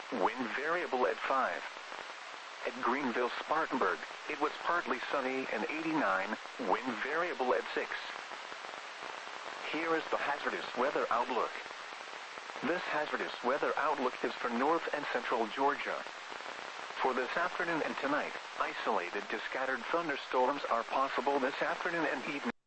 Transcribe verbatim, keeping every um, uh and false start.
wind variable at five. At Greenville Spartanburg, it was partly sunny and eighty-nine, wind variable at six. Here is the hazardous weather outlook. This hazardous weather outlook is for north and central Georgia. For this afternoon and tonight, isolated to scattered thunderstorms are possible this afternoon and evening.